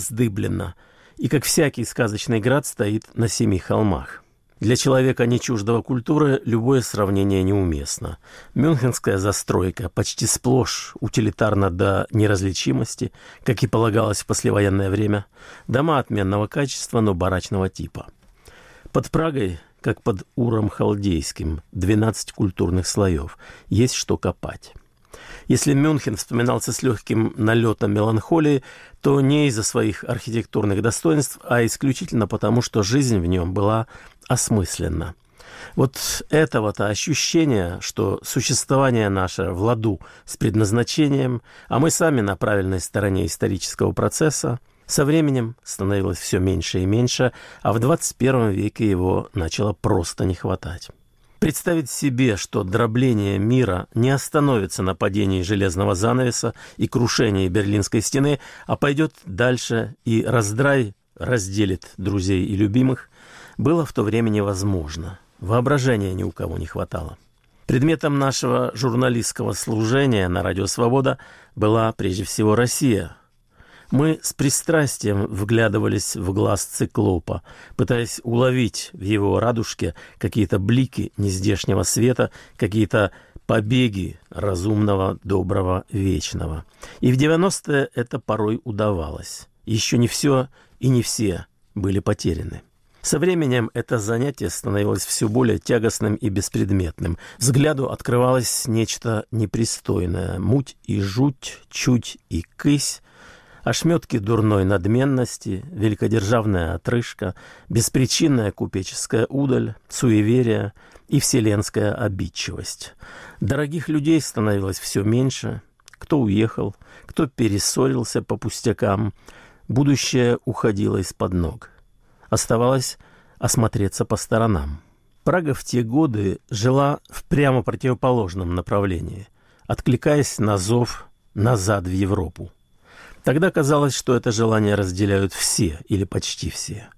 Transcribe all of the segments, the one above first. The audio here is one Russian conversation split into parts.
вздыблена, и, как всякий сказочный град, стоит на 7 холмах. Для человека, не чуждого культуры, любое сравнение неуместно. Мюнхенская застройка почти сплошь утилитарна до неразличимости, как и полагалось в послевоенное время. Дома отменного качества, но барачного типа. Под Прагой, как под Уром Халдейским, 12 культурных слоев. Есть что копать. Если Мюнхен вспоминался с легким налетом меланхолии, то не из-за своих архитектурных достоинств, а исключительно потому, что жизнь в нем была осмысленна. Вот этого-то ощущения, что существование наше в ладу с предназначением, а мы сами на правильной стороне исторического процесса, со временем становилось все меньше и меньше, а в 21 веке его начало просто не хватать. Представить себе, что дробление мира не остановится на падении железного занавеса и крушении Берлинской стены, а пойдет дальше и раздрай разделит друзей и любимых, было в то время невозможно. Воображения ни у кого не хватало. Предметом нашего журналистского служения на «Радио Свобода» была прежде всего Россия. Мы с пристрастием вглядывались в глаз циклопа, пытаясь уловить в его радужке какие-то блики нездешнего света, какие-то побеги разумного, доброго, вечного. И в 90-е это порой удавалось. Еще не все и не все были потеряны. Со временем это занятие становилось все более тягостным и беспредметным. Взгляду открывалось нечто непристойное. Муть и жуть, чуть и кысь, ошметки дурной надменности, великодержавная отрыжка, беспричинная купеческая удаль, суеверие и вселенская обидчивость. Дорогих людей становилось все меньше. Кто уехал, кто перессорился по пустякам. Будущее уходило из-под ног. Оставалось осмотреться по сторонам. Прага в те годы жила в прямо противоположном направлении, откликаясь на зов назад в Европу. Тогда казалось, что это желание разделяют все или почти все.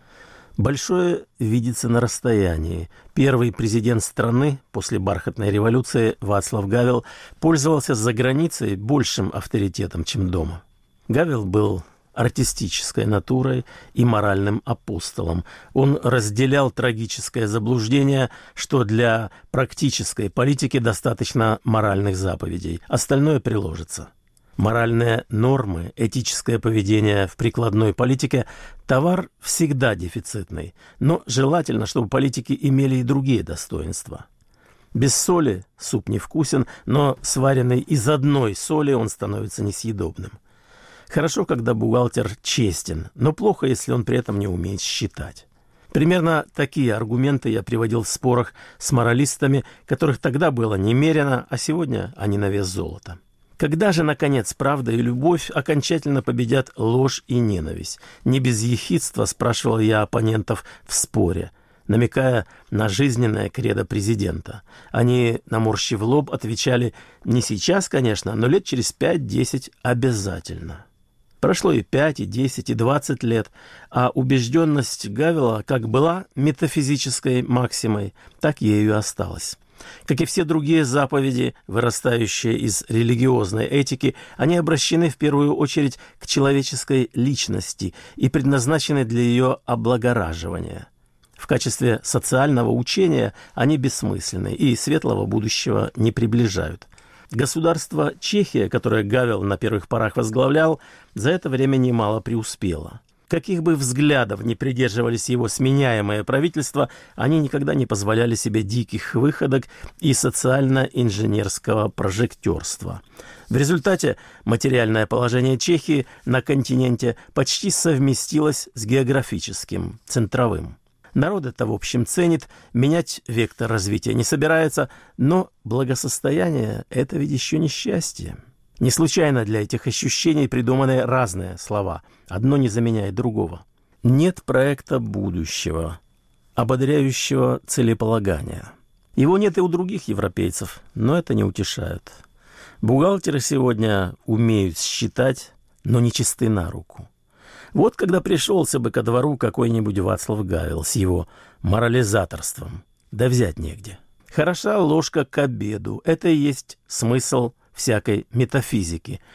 Большое видится на расстоянии. Первый президент страны после бархатной революции Václav Гавел пользовался за границей большим авторитетом, чем дома. Гавел был артистической натурой и моральным апостолом. Он разделял трагическое заблуждение, что для практической политики достаточно моральных заповедей, остальное приложится. Моральные нормы, этическое поведение в прикладной политике – товар всегда дефицитный, но желательно, чтобы политики имели и другие достоинства. Без соли суп невкусен, но сваренный из одной соли он становится несъедобным. Хорошо, когда бухгалтер честен, но плохо, если он при этом не умеет считать. Примерно такие аргументы я приводил в спорах с моралистами, которых тогда было немерено, а сегодня они на вес золота. Когда же, наконец, правда и любовь окончательно победят ложь и ненависть? Не без ехидства спрашивал я оппонентов в споре, намекая на жизненное кредо президента. Они, наморщив лоб, отвечали: не сейчас, конечно, но лет через 5-10 обязательно. Прошло и 5, и 10, и 20 лет, а убежденность Гавела как была метафизической максимой, так ею и осталась. Как и все другие заповеди, вырастающие из религиозной этики, они обращены в первую очередь к человеческой личности и предназначены для ее облагораживания. В качестве социального учения они бессмысленны и светлого будущего не приближают. Государство Чехия, которое Гавел на первых порах возглавлял, за это время немало преуспело. Каких бы взглядов ни придерживались его сменяемое правительство, они никогда не позволяли себе диких выходок и социально-инженерского прожектерства. В результате материальное положение Чехии на континенте почти совместилось с географическим, центровым. Народ это, в общем, ценит, менять вектор развития не собирается, но благосостояние – это ведь еще не счастье. Не случайно для этих ощущений придуманы разные слова. Одно не заменяет другого. Нет проекта будущего, ободряющего целеполагания. Его нет и у других европейцев, но это не утешает. Бухгалтеры сегодня умеют считать, но не чисты на руку. Вот когда пришелся бы ко двору какой-нибудь Václav Гавел с его морализаторством, да взять негде. Хороша ложка к обеду – это и есть смысл всякой метафизики.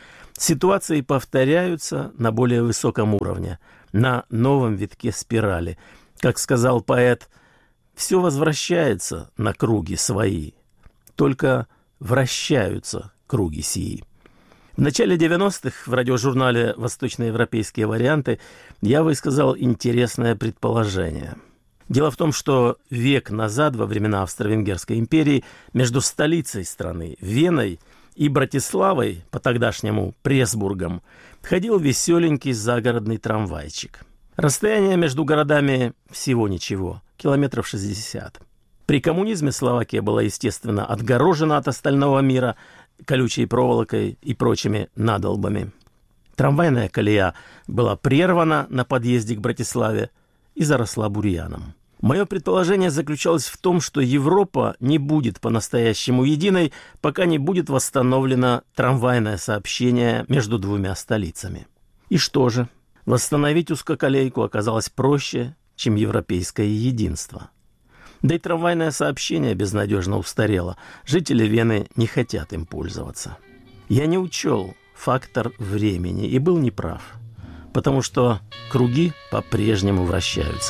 Ситуации повторяются на более высоком уровне, на новом витке спирали. Как сказал поэт, все возвращается на круги свои, только вращаются круги сии. В начале 90-х в радиожурнале «Восточноевропейские варианты» я высказал интересное предположение. Дело в том, что век назад, во времена Австро-Венгерской империи, между столицей страны, Веной, и Братиславой, по-тогдашнему Пресбургом, ходил веселенький загородный трамвайчик. Расстояние между городами всего ничего, километров 60. При коммунизме Словакия была, естественно, отгорожена от остального мира колючей проволокой и прочими надолбами. Трамвайная колея была прервана на подъезде к Братиславе и заросла бурьяном. Мое предположение заключалось в том, что Европа не будет по-настоящему единой, пока не будет восстановлено трамвайное сообщение между двумя столицами. И что же? Восстановить узкоколейку оказалось проще, чем европейское единство. Да и трамвайное сообщение безнадежно устарело. Жители Вены не хотят им пользоваться. Я не учел фактор времени и был неправ, потому что круги по-прежнему вращаются.